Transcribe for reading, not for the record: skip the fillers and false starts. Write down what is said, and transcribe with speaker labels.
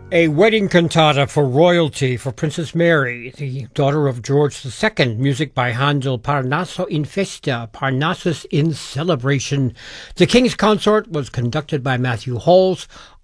Speaker 1: A wedding cantata for royalty for Princess Mary, the daughter of George II. Music by Handel, Parnaso in Festa, Parnassus in Celebration. The King's Consort was conducted by Matthew Halls.